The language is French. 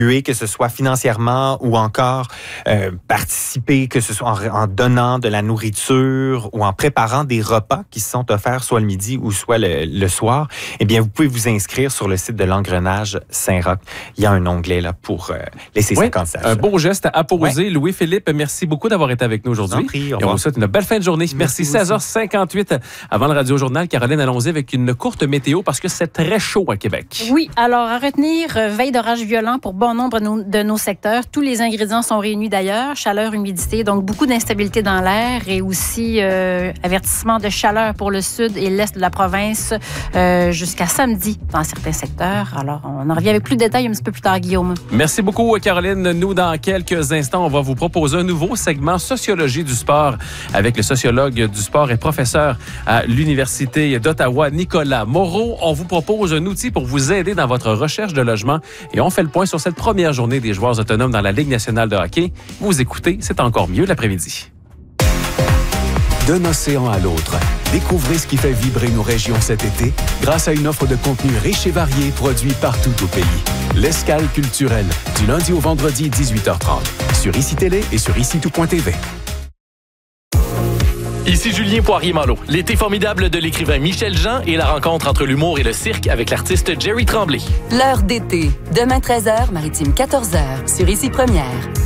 que ce soit financièrement ou encore participer, que ce soit en donnant de la nourriture ou en préparant des repas qui sont offerts soit le midi ou soit le soir, eh bien, vous pouvez vous inscrire sur le site de l'Engrenage Saint-Roch. Il y a un onglet là pour laisser sa candidature. Un beau geste à poser. Louis-Philippe, merci beaucoup d'avoir été avec nous aujourd'hui. Et on vous souhaite une belle fin de journée. Merci 16h58. Avant le Radio Journal, Caroline, allons-y avec une courte météo parce que c'est très chaud à Québec. Oui, alors à retenir, veille d'orage violent pour bon nombre de nos secteurs. Tous les ingrédients sont réunis d'ailleurs. Chaleur, humidité, donc beaucoup d'instabilité dans l'air et aussi avertissement de chaleur pour le sud et l'est de la province jusqu'à samedi dans certains secteurs. Alors, on en revient avec plus de détails un petit peu plus tard, Guillaume. Merci beaucoup, Caroline. Nous, dans quelques instants, on va vous proposer un nouveau segment Sociologie du sport avec le sociologue du sport et professeur à l'Université d'Ottawa, Nicolas Moreau. On vous propose un outil pour vous aider dans votre recherche de logement et on fait le point sur cette première journée des joueurs autonomes dans la Ligue nationale de hockey. Vous écoutez, c'est encore mieux l'après-midi. D'un océan à l'autre, découvrez ce qui fait vibrer nos régions cet été grâce à une offre de contenu riche et varié produit partout au pays. L'Escale culturelle, du lundi au vendredi 18h30, sur ICI Télé et sur ICITout.tv. Ici Julien Poirier-Malo. L'été formidable de l'écrivain Michel Jean et la rencontre entre l'humour et le cirque avec l'artiste Jerry Tremblay. L'heure d'été. Demain 13h, Maritime 14h, sur ICI Première.